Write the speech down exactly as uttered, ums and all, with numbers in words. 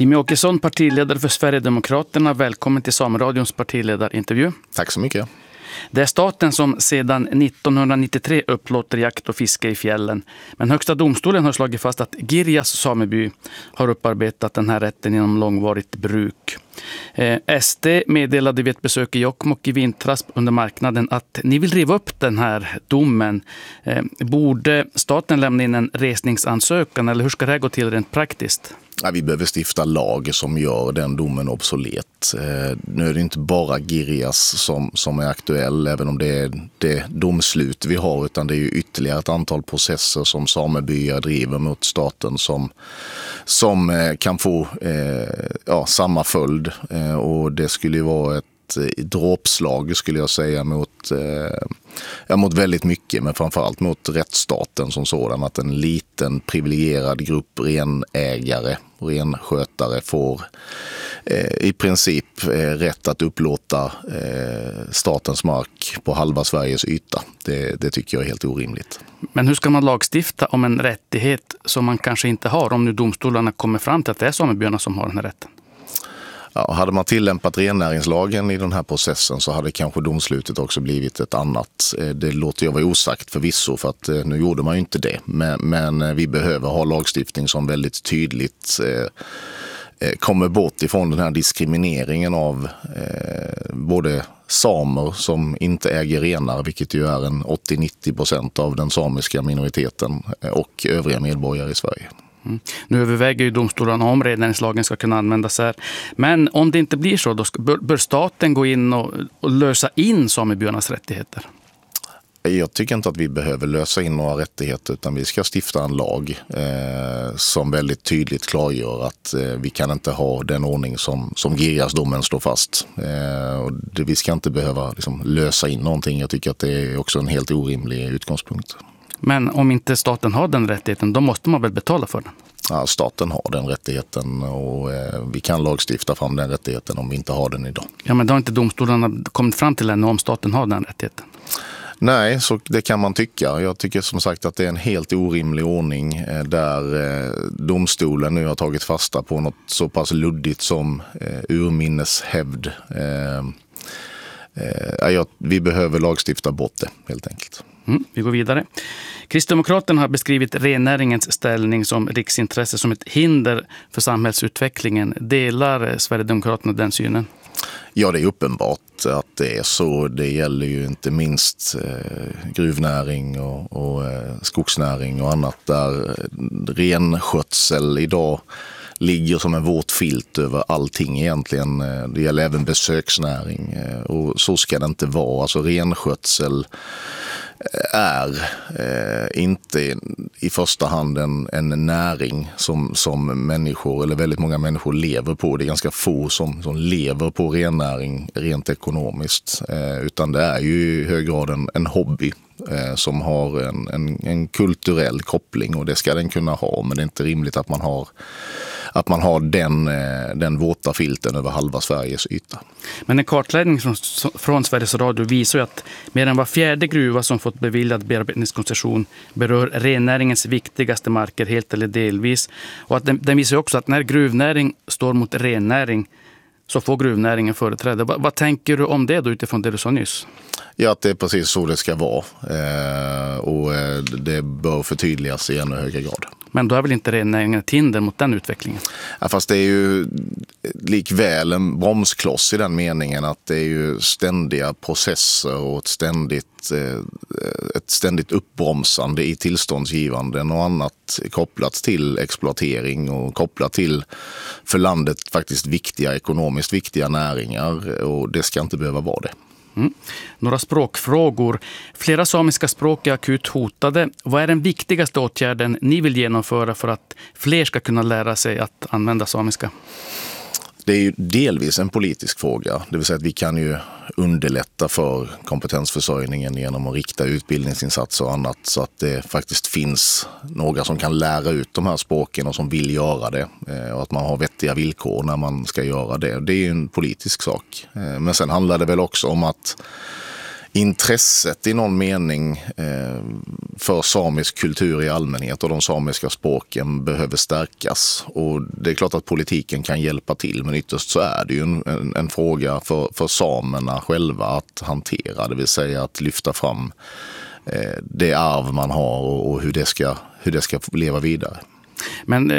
Jimmie Åkesson, partiledare för Sverigedemokraterna. Välkommen till Sameradions partiledarintervju. Tack så mycket. Det är staten som sedan nittonhundranittiotre upplåter jakt och fiske i fjällen. Men Högsta domstolen har slagit fast att Girjas sameby har upparbetat den här rätten genom långvarigt bruk. Eh, S D meddelade vid ett besök i Jokkmokk i vintras under marknaden att ni vill riva upp den här domen. Eh, borde staten lämna in en resningsansökan eller hur ska det här gå till rent praktiskt? Ja, vi behöver stifta lag som gör den domen obsolet. Eh, nu är det inte bara Girjas som, som är aktuell, även om det är det domslut vi har, utan det är ju ytterligare ett antal processer som samebyar driver mot staten som, som eh, kan få eh, ja, samma följd. Eh, och det skulle ju vara ett dråpslag skulle jag säga mot, eh, ja, mot väldigt mycket, men framförallt mot rättsstaten som sådan, att en liten privilegierad grupp renägare och renskötare får eh, i princip eh, rätt att upplåta eh, statens mark på halva Sveriges yta. Det, det tycker jag är helt orimligt. Men hur ska man lagstifta om en rättighet som man kanske inte har om nu domstolarna kommer fram till att det är samebyarna som har den här rätten? Ja, hade man tillämpat rennäringslagen i den här processen så hade kanske domslutet också blivit ett annat. Det låter jag vara osagt förvisso, för att nu gjorde man ju inte det. Men, men vi behöver ha lagstiftning som väldigt tydligt eh, kommer bort ifrån den här diskrimineringen av eh, både samer som inte äger renar, vilket ju är en åttio till nittio procent av den samiska minoriteten, och övriga medborgare i Sverige. Mm. Nu överväger ju domstolarna om rennäringslagen ska kunna användas här. Men om det inte blir så, då ska, bör, bör staten gå in och, och lösa in samebyarnas rättigheter? Jag tycker inte att vi behöver lösa in några rättigheter, utan vi ska stifta en lag eh, som väldigt tydligt klargör att eh, vi kan inte ha den ordning som, som Girjasdomen står fast. Eh, och det, vi ska inte behöva liksom, lösa in någonting. Jag tycker att det är också en helt orimlig utgångspunkt. Men om inte staten har den rättigheten, då måste man väl betala för den? Ja, staten har den rättigheten och eh, vi kan lagstifta fram den rättigheten om vi inte har den idag. Ja, men då har inte domstolarna kommit fram till ännu om staten har den rättigheten? Nej, så det kan man tycka. Jag tycker som sagt att det är en helt orimlig ordning eh, där eh, domstolen nu har tagit fasta på något så pass luddigt som eh, urminneshävd. Eh, eh, ja, vi behöver lagstifta bort det helt enkelt. Mm, vi går vidare. Kristdemokraterna har beskrivit rennäringens ställning som riksintresse som ett hinder för samhällsutvecklingen. Delar Sverigedemokraterna den synen? Ja, det är uppenbart att det är så. Det gäller ju inte minst eh, gruvnäring och, och eh, skogsnäring och annat där renskötsel idag ligger som en våt filt över allting egentligen. Det gäller även besöksnäring och så ska det inte vara. Alltså renskötsel är eh, inte i första hand en, en näring som, som människor, eller väldigt många människor lever på. Det är ganska få som, som lever på rennäring rent ekonomiskt, eh, utan det är ju i hög grad en, en hobby eh, som har en, en, en kulturell koppling, och det ska den kunna ha, men det är inte rimligt att man har att man har den, den våta filten över halva Sveriges yta. Men en kartläggning från, från Sveriges Radio visar ju att mer än var fjärde gruva som fått beviljad bearbetningskoncession berör rennäringens viktigaste marker helt eller delvis. Och att den, den visar också att när gruvnäring står mot rennäring så får gruvnäringen företräde. Vad, vad tänker du om det då utifrån det du sa nyss? Ja, att det är precis så det ska vara. Eh, och det bör förtydligas i ännu högre grad. Men då är väl inte rennäringen ett hinder mot den utvecklingen? Ja, fast det är ju likväl en bromskloss i den meningen att det är ju ständiga processer och ett ständigt, ett ständigt uppbromsande i tillståndsgivanden och annat kopplat till exploatering och kopplat till för landet faktiskt viktiga, ekonomiskt viktiga näringar, och det ska inte behöva vara det. Mm. Några språkfrågor. Flera samiska språk är akut hotade. Vad är den viktigaste åtgärden ni vill genomföra för att fler ska kunna lära sig att använda samiska? Det är ju delvis en politisk fråga. Det vill säga att vi kan ju underlätta för kompetensförsörjningen genom att rikta utbildningsinsatser och annat, så att det faktiskt finns några som kan lära ut de här språken och som vill göra det, och att man har vettiga villkor när man ska göra det. Det är ju en politisk sak. Men sen handlar det väl också om att intresset i någon mening eh, för samisk kultur i allmänhet och de samiska språken behöver stärkas. Och det är klart att politiken kan hjälpa till, men ytterst så är det ju en, en, en fråga för, för samerna själva att hantera, det vill säga att lyfta fram eh, det arv man har och, och hur det ska, hur det ska leva vidare. Men